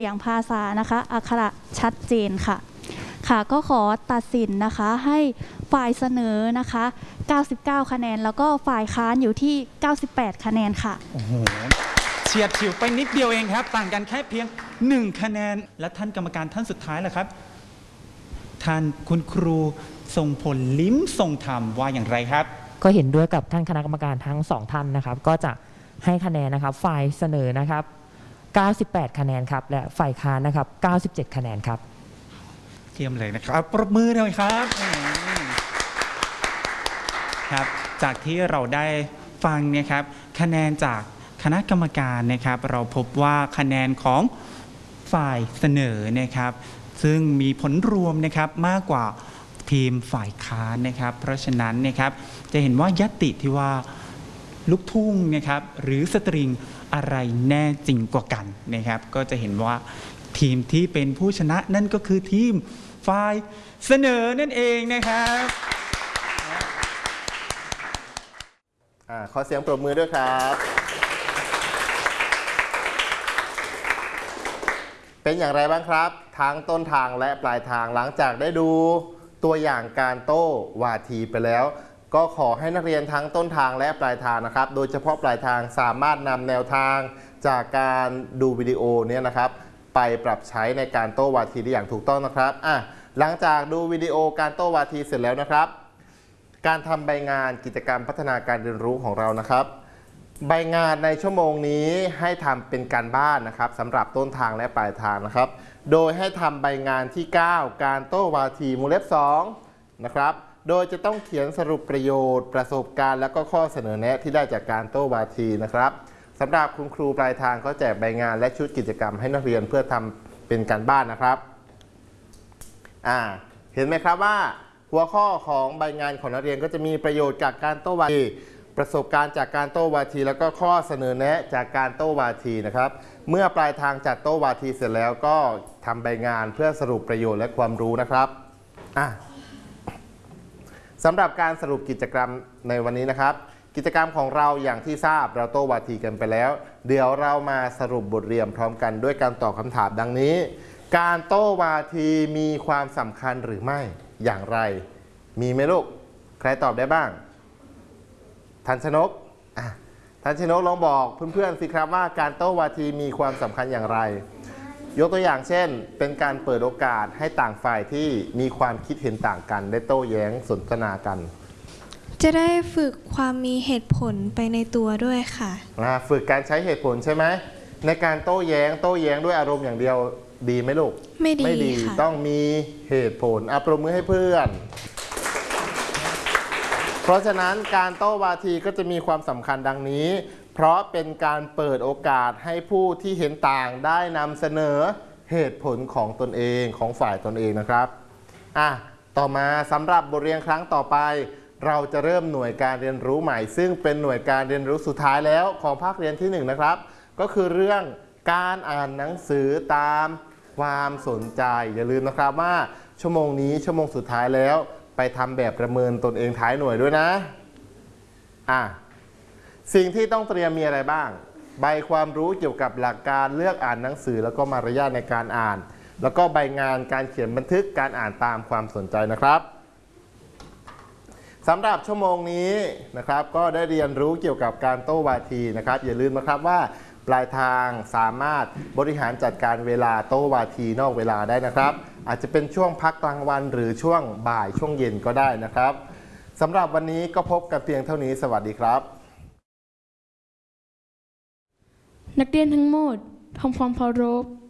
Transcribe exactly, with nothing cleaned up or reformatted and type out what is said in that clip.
อย่างภาษานะคะอักขระชัดเจนค่ะค่ะก็ขอตัดสินนะคะให้ฝ่ายเสนอนะคะเก้าสิบเก้าคะแนนแล้วก็ฝ่ายค้านอยู่ที่เก้าสิบแปดคะแนนค่ะโอ้โหเฉียดฉิวไปนิดเดียวเองครับต่างกันแค่เพียงหนึ่งคะแนนและท่านกรรมการท่านสุดท้ายแหละครับท่านคุณครูทรงผลลิ้มทรงธรรมว่าอย่างไรครับก็เห็นด้วยกับท่านคณะกรรมการทั้งสองท่านนะครับก็จะให้คะแนนนะครับฝ่ายเสนอนะครับเก้าสิบแปดคะแนนครับและฝ่ายค้านนะครับเก้าสิบเจ็ดคะแนนครับเยี่ยมเลยนะครับปรบมือเลยครับครับจากที่เราได้ฟังนะครับคะแนนจากคณะกรรมการนะครับเราพบว่าคะแนนของฝ่ายเสนอนะครับซึ่งมีผลรวมนะครับมากกว่าทีมฝ่ายค้านนะครับเพราะฉะนั้นนะครับจะเห็นว่าญัตติที่ว่าลูกทุ่งนะครับหรือสตริงอะไรแน่จริงกว่ากันนะครับก็จะเห็นว่าทีมที่เป็นผู้ชนะนั่นก็คือทีมฝ่ายเสนอนั่นเองนะครับขอเสียงปรบมือด้วยครับเป็นอย่างไรบ้างครับทั้งต้นทางและปลายทางหลังจากได้ดูตัวอย่างการโต้วาทีไปแล้วก็ขอให้นักเรียนทั้งต้นทางและปลายทางนะครับโดยเฉพาะปลายทางสามารถนำแนวทางจากการดูวิดีโอนี้นะครับไปปรับใช้ในการโต้วาทีได้อย่างถูกต้องนะครับอ่ะหลังจากดูวิดีโอการโต้วาทีเสร็จแล้วนะครับการทำใบงานกิจกรรมพัฒนาการเรียนรู้ของเรานะครับใบงานในชั่วโมงนี้ให้ทำเป็นการบ้านนะครับสำหรับต้นทางและปลายทางนะครับโดยให้ทำใบงานที่เก้าการโต้วาทีหมู่เล็บสองนะครับโดยจะต้องเขียนสรุปประโยชน์ประสบการณ์และก็ข้อเสนอแนะที่ได้จากการโต้วาทีนะครับสำหรับคุณครูปลายทางก็แจกใบงานและชุดกิจกรรมให้นักเรียนเพื่อทำเป็นการบ้านนะครับอ่าเห็นไหมครับว่าหัวข้อของใบงานของนักเรียนก็จะมีประโยชน์จากการโต้วาทีประสบการณ์จากการโต้วาทีแล้วก็ข้อเสนอแนะจากการโต้วาทีนะครับเมื่อปลายทางจัดโต้วาทีเสร็จแล้วก็ทำใบงานเพื่อสรุปประโยชน์และความรู้นะครับอ่ะสำหรับการสรุปกิจกรรมในวันนี้นะครับกิจกรรมของเราอย่างที่ทราบเราโต้วาทีกันไปแล้วเดี๋ยวเรามาสรุปบทเรียนพร้อมกันด้วยการตอบคำถามดังนี้การโต้วาทีมีความสำคัญหรือไม่อย่างไรมีไหมลูกใครตอบได้บ้างทันชนกอ่ะทันชนกลองบอกเพื่อนๆสิครับว่าการโต้วาทีมีความสำคัญอย่างไรยกตัวอย่างเช่นเป็นการเปิดโอกาสให้ต่างฝ่ายที่มีความคิดเห็นต่างกันได้โต้แย้งสนทนากันจะได้ฝึกความมีเหตุผลไปในตัวด้วยค่ะฝึกการใช้เหตุผลใช่ไหมในการโต้แย้งโต้แย้งด้วยอารมณ์อย่างเดียวดีไหมลูกไม่ดีไม่ดีต้องมีเหตุผลอ่ะปรบมือให้เพื่อนเพราะฉะนั้นการโต้วาทีก็จะมีความสำคัญดังนี้เพราะเป็นการเปิดโอกาสให้ผู้ที่เห็นต่างได้นำเสนอเหตุผลของตนเองของฝ่ายตนเองนะครับอ่ะต่อมาสำหรับบทเรียนครั้งต่อไปเราจะเริ่มหน่วยการเรียนรู้ใหม่ซึ่งเป็นหน่วยการเรียนรู้สุดท้ายแล้วของภาคเรียนที่หนึ่งนะครับก็คือเรื่องการอ่านหนังสือตามความสนใจอย่าลืมนะครับว่าชั่วโมงนี้ชั่วโมงสุดท้ายแล้วไปทำแบบประเมินตนเองท้ายหน่วยด้วยนะอ่ะสิ่งที่ต้องเตรียมมีอะไรบ้างใบความรู้เกี่ยวกับหลักการเลือกอ่านหนังสือแล้วก็มารยาทในการอ่านแล้วก็ใบงานการเขียนบันทึกการอ่านตามความสนใจนะครับสำหรับชั่วโมงนี้นะครับก็ได้เรียนรู้เกี่ยวกับการโต้วาทีนะครับอย่าลืมนะครับว่าปลายทางสามารถบริหารจัดการเวลาโต้วาทีนอกเวลาได้นะครับอาจจะเป็นช่วงพักกลางวันหรือช่วงบ่ายช่วงเย็นก็ได้นะครับสำหรับวันนี้ก็พบกันเพียงเท่านี้สวัสดีครับนักเรียนทั้งหมดทำความเคารพ